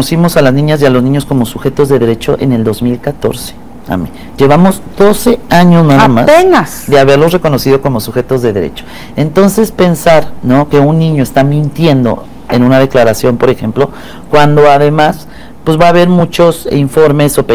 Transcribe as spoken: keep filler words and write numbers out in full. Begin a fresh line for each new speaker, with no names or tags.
reconocimos a las niñas y a los niños como sujetos de derecho en el dos mil catorce. Amén. Llevamos doce años nada más
apenas
de haberlos reconocido como sujetos de derecho. Entonces pensar, ¿no?, que un niño está mintiendo en una declaración, por ejemplo, cuando además pues va a haber muchos informes o